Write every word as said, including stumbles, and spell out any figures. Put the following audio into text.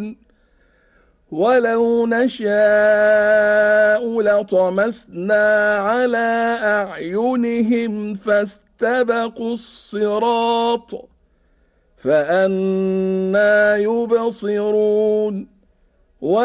يبصرون ولو نشاء لطمسنا على أعينهم فاستبقوا الصراط فأنى يبصرون